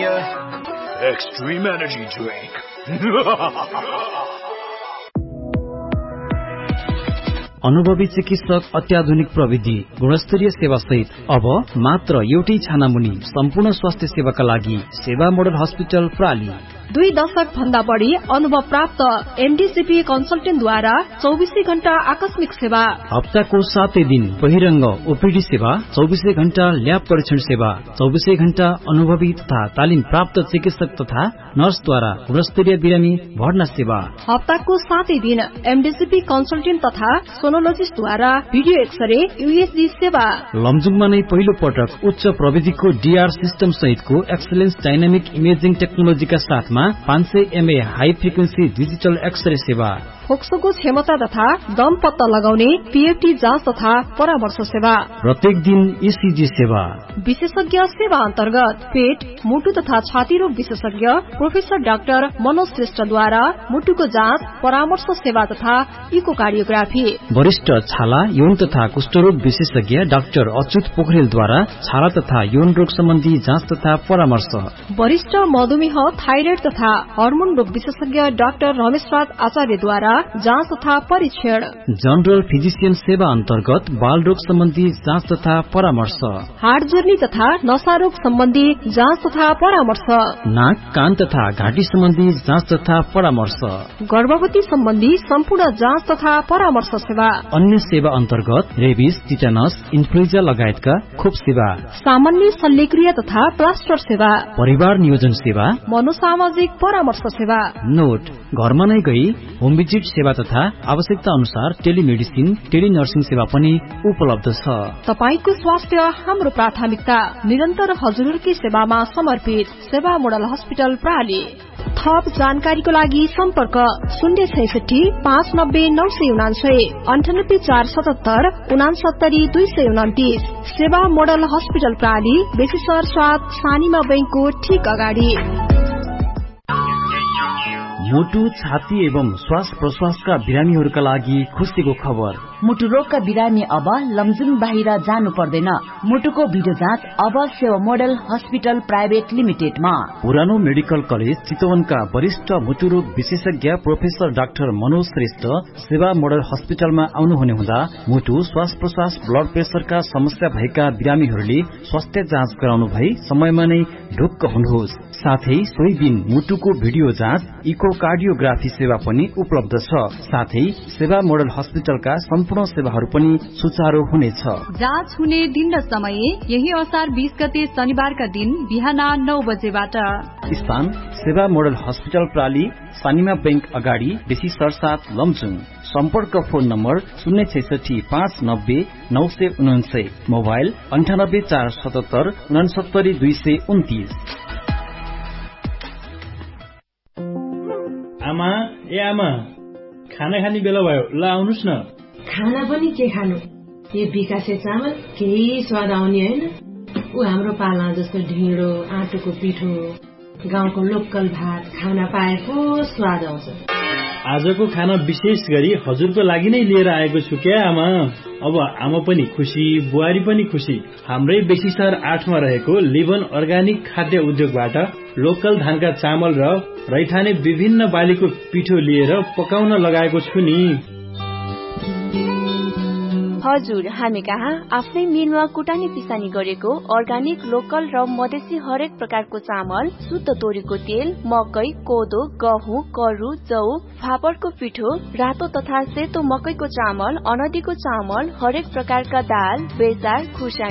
Extreme Energy Drink. अनुभवी चिकित्सक, अत्याधुनिक प्रविधि, गुणस्तरीय सेवा सहित अब मात्र एउटै छानामुनि सम्पूर्ण स्वास्थ्य सेवाका लागि सेवा मोडल हस्पिटल प्राली। 2 दशक भन्दा बढी अनुभव प्राप्त एमडीसीपी कन्सल्टेन्टद्वारा 24 घण्टा आकस्मिक सेवा, हप्ताको 7 दिन बहिरंग ओपीडी सेवा, 24 घण्टा ल्याब परीक्षण सेवा, 24 घण्टा अनुभवी तथा तालिम प्राप्त चिकित्सक तथा नर्सद्वारा गुणस्तरीय बिरामी भर्ना सेवा, हप्ताको 7 दिन एमडीसीपी कन्सल्टेन्ट तथा सोनोलोजिस्टद्वारा भिडियो एक्सरे यूएसजी सेवा। लमजुङमा नै पहिलो पटक उच्च प्रविधिको डीआर सिस्टम सहितको एक्सलेन्स डाइनामिक इमेजिङ टेक्नोलोजीका साथमा 500 MA high frequency digital x-ray सेवा, फोक्सोको क्षमता तथा दम पत्ता लगाउने पीएफटी जाँच तथा परामर्श सेवा, प्रत्येक दिन ईसीजी सेवा। विशेषज्ञ सेवा अन्तर्गत पेट, मुटु तथा छाती रोग विशेषज्ञ प्रोफेसर डाक्टर मनोज श्रेष्ठद्वारा मुटुको जाँच, परामर्श सेवा तथा इकोकार्डियोग्राफी। वरिष्ठ छाला, यौन तथा कुष्ठरोग विशेषज्ञ डाक्टर अच्युत पोखरेलद्वारा छाला तथा यौन रोग सम्बन्धी जाँच तथा परामर्श। वरिष्ठ मधुमेह, थाइरोइड तथा हर्मोन रोग विशेषज्ञ डाक्टर रमेशराज आचार्यद्वारा जाँच तथा परीक्षण। जनरल फिजिशियन सेवा अन्तर्गत बाल रोग सम्बन्धी जाँच तथा परामर्श, हार्ट जोर्नी तथा नशा रोग सम्बन्धी जाँच तथा परामर्श, नाक, कान तथा घाँटी सम्बन्धी जाँच तथा परामर्श, गर्भवती सम्बन्धी सम्पूर्ण जाँच तथा परामर्श सेवा। अन्य सेवा अन्तर्गत रेबिस, टिटानस, इन्फ्लुएन्जा लगायतका खोप सेवा, सामान्य शल्यक्रिया तथा प्लास्टर सेवा, परिवार नियोजन सेवा, मनोसामाजिक परामर्श सेवा। नोट, घरमा नै गई होम भिजिट सेवा तथा आवश्यकता अनुसार टेलिमेडिसिन, टेलिनर्सिङ सेवा पनि उपलब्ध छ। तपाईको स्वास्थ्य हाम्रो प्राथमिकता, निरन्तर हजुरकै सेवामा समर्पित सेवा मोडल हस्पिटल प्राली। थप जानकारीको लागि सम्पर्क 066 590 999 98 477 69 229। सेवा मोडल हस्पिटल प्राली, बेसीसर साथ सानीमा बैंकको ठीक अगाडि। मुटु, छाती एवं श्वास प्रश्वासका बिरामीहरूका लागि खुसीको खबर। मुटु रोगका बिरामी अब लमजुङ बाहिर जानु पर्दैन। मुटुको भिडियो जाँच अब सेवा मोडल हस्पिटल प्राइभेट लिमिटेडमा। पुरानो मेडिकल कलेज चितवनका वरिष्ठ मुटु रोग विशेषज्ञ प्रोफेसर डाक्टर मनोज श्रेष्ठ सेवा मोडल हस्पिटलमा आउनुहुने हुँदा मुटु, श्वास प्रश्वास, ब्लड प्रेसरका समस्या भएका बिरामीहरूले स्वास्थ्य जाँच गराउनु भई समयमा नै ढुक्क हुनुहोस्। साथै सोही दिन मुटुको भिडियो जाँच, इकोकार्डियोग्राफी सेवा पनि उपलब्ध छ। साथै सेवा मोडल हस्पिटलका सम्पूर्ण सेवाहरू पनि सुचारू हुनेछ। जाँच हुने दिन र समय यही असार 20 गते शनिबारका दिन बिहान 9 बजेबाट। स्थान सेवा मोडल हस्पिटल प्राली, सानिमा बैंक अगाडि, बेसी सरसाथ लमजुङ। सम्पर्क फोन नम्बर 066 590 999, मोबाइल 98 477 69 229। आमा, ए आमा, खाना खाने बेला भयो, ल आउनुस् न। खाना पनि के खानु, यो विकासे चामल केही स्वाद आउने होइन। ऊ हाम्रो पाला जस्तो ढिँडो, आँटोको पिठो, गाउँको लोकल भात खाना पाएको स्वाद आउँछ। आजको खाना विशेष गरी हजुरको लागि नै लिएर आएको छु क्या आमा। अब आमा पनि खुसी, बुहारी पनि खुसी। हाम्रै बेसीसर 8 मा रहेको लिभन अर्गानिक खाद्य उद्योगबाट लोकल धानका चामल र रैथाने विभिन्न बालीको पिठो लिएर पकाउन लगाएको छु नि। हजुर, हामी कहाँ आफ्नै मिलमा कुटानी पिसानी गरेको अर्गानिक, लोकल र मधेसी हरेक प्रकारको चामल, शुद्ध तोरीको तेल, मकै, कोदो, गहुँ, करु, जौ, फापरको पिठो, रातो तथा सेतो मकैको चामल, अनदीको चामल, हरेक प्रकारका दाल, बेसार, खुर्सानी